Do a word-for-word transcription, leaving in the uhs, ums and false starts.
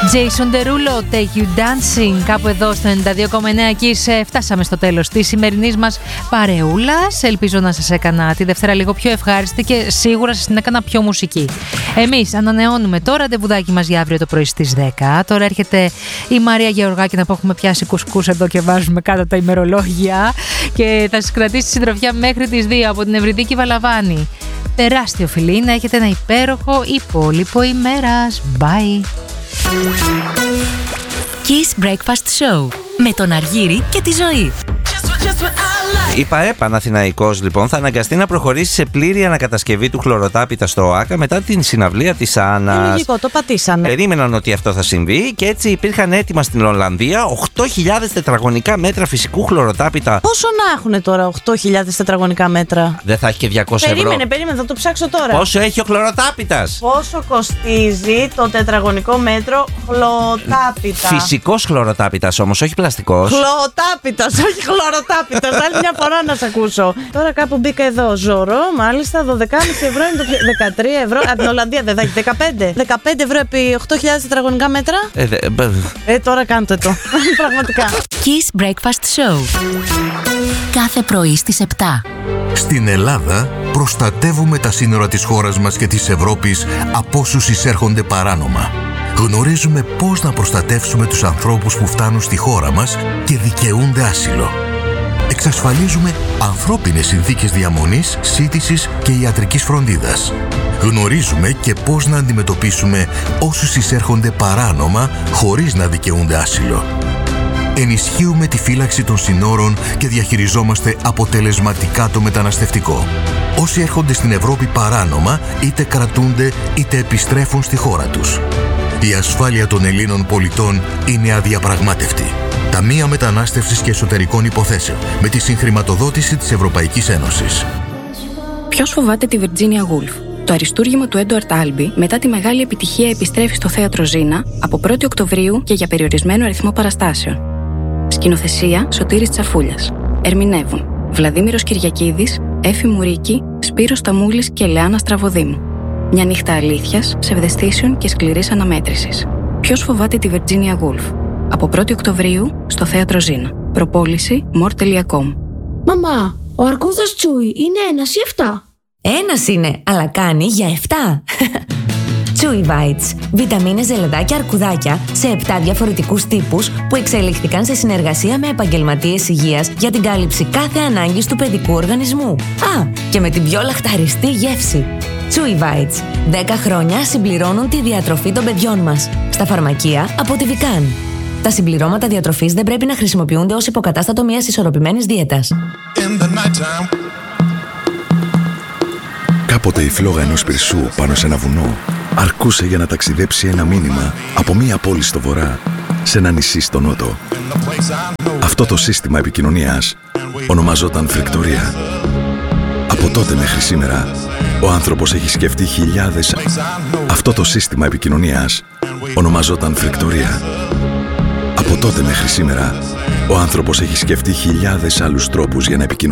Jason Derulo, Take You Dancing. Κάπου εδώ στο ενενήντα δύο κόμμα εννέα Kiss φτάσαμε στο τέλος της σημερινής μας παρεούλας. Ελπίζω να σας έκανα τη Δευτέρα λίγο πιο ευχάριστη και σίγουρα σας την έκανα πιο μουσική. Εμείς ανανεώνουμε το ραντεβουδάκι μας για αύριο το πρωί στις δέκα. Τώρα έρχεται η Μαρία Γεωργάκηνα που έχουμε πιάσει κουσκούς εδώ και βάζουμε κάτω τα ημερολόγια και θα σας κρατήσει συντροφιά μέχρι τις δύο από την Ευρυδίκη Βαλαβάνη. Τεράστιο φιλί, να έχετε ένα υπέροχο υπόλοιπο ημέρας. Bye. Kiss Breakfast Show με τον Αργύρη και τη Ζωή. Η ΠΑΕ Παναθηναϊκός λοιπόν θα αναγκαστεί να προχωρήσει σε πλήρη ανακατασκευή του χλωροτάπητα στο ΟΑΚΑ μετά την συναυλία της Άννας. Λογικό, το πατήσανε. Περίμεναν ότι αυτό θα συμβεί και έτσι υπήρχαν έτοιμα στην Ολλανδία οκτώ χιλιάδες τετραγωνικά μέτρα φυσικού χλωροτάπητα. Πόσο να έχουν τώρα οκτώ χιλιάδες τετραγωνικά μέτρα? Δεν θα έχει και διακόσια ευρώ. Περίμενε, περίμενε, θα το ψάξω τώρα. Πόσο έχει ο χλωροτάπητας? Πόσο κοστίζει το τετραγωνικό μέτρο χλωροτάπητα? Φυσικός χλωροτάπητας όμως, όχι πλαστικός. Χλωροτάπητας, όχι χλωροτάπητας. Άλλη μια φορά να σε ακούσω. Τώρα κάπου μπήκα εδώ. Ζωρό, μάλιστα, δώδεκα κόμμα πέντε ευρώ είναι το πιο. δεκατρία ευρώ. Από την Ολλανδία δεν θα έχει δεκαπέντε. δεκαπέντε ευρώ επί οκτώ χιλιάδες τετραγωνικά μέτρα. Ε, δε, μπ... ε τώρα κάντε το. Πραγματικά. Kiss Breakfast Show. Κάθε πρωί στις επτά. Στην Ελλάδα προστατεύουμε τα σύνορα της χώρας μας και της Ευρώπης από όσους εισέρχονται παράνομα. Γνωρίζουμε πώς να προστατεύσουμε τους ανθρώπους που φτάνουν στη χώρα μας και δικαιούνται άσυλο. Εξασφαλίζουμε ανθρώπινες συνθήκες διαμονής, σύντησης και ιατρικής φροντίδας. Γνωρίζουμε και πώς να αντιμετωπίσουμε όσους εισέρχονται παράνομα χωρίς να δικαιούνται άσυλο. Ενισχύουμε τη φύλαξη των συνόρων και διαχειριζόμαστε αποτελεσματικά το μεταναστευτικό. Όσοι έρχονται στην Ευρώπη παράνομα, είτε κρατούνται είτε επιστρέφουν στη χώρα τους. Η ασφάλεια των Ελλήνων πολιτών είναι αδιαπραγμάτευτη. Ταμεία Μετανάστευσης και Εσωτερικών Υποθέσεων με τη συγχρηματοδότηση της Ευρωπαϊκής Ένωσης. Ποιος φοβάται τη Virginia Woolf? Το αριστούργημα του Έντουαρτ Άλμπι μετά τη μεγάλη επιτυχία επιστρέφει στο θέατρο Ζήνα από πρώτη Οκτωβρίου και για περιορισμένο αριθμό παραστάσεων. Σκηνοθεσία Σωτήρης Τσαφούλιας. Ερμηνεύουν Βλαδίμηρος Κυριακίδης, Έφη Μουρίκη, Σπύρος Σταμούλης και Λεάνα Στραβοδήμου. Μια νύχτα αλήθειας, ψευδαισθήσεων και σκληρής αναμέτρησης. Ποιος φοβάται τη Virginia Woolf? Από πρώτη Οκτωβρίου στο θέατρο Ζήνα. Προπόληση more τελεία com. Μαμά, ο αρκούδας Τσούι είναι ένας ή εφτά? Ένας είναι, αλλά κάνει για εφτά. Chewy Bites. Βιταμίνες, ζελεδάκια, αρκουδάκια σε επτά διαφορετικούς τύπους που εξελίχθηκαν σε συνεργασία με επαγγελματίες υγείας για την κάλυψη κάθε ανάγκης του παιδικού οργανισμού. Α, και με την πιο λαχταριστή γεύση. Chewy Bites. δέκα χρόνια συμπληρώνουν τη διατροφή των παιδιών μας. Στα φαρμακεία από τη Vican. Τα συμπληρώματα διατροφής δεν πρέπει να χρησιμοποιούνται ως υποκατάστατο μιας ισορροπημένης δίαιτας. Κάποτε η φλόγα ενός πυρσού πάνω σε ένα βουνό αρκούσε για να ταξιδέψει ένα μήνυμα από μία πόλη στο βορρά σε ένα νησί στο νότο. Αυτό το σύστημα επικοινωνίας ονομαζόταν φρικτορία. Από τότε μέχρι σήμερα ο άνθρωπος έχει σκεφτεί χιλιάδες... Αυτό το σύστημα επικοινωνίας ονομαζόταν φρικτορία. Από τότε μέχρι σήμερα ο άνθρωπος έχει σκεφτεί χιλιάδες άλλους τρόπους για να επικοινωνήσει.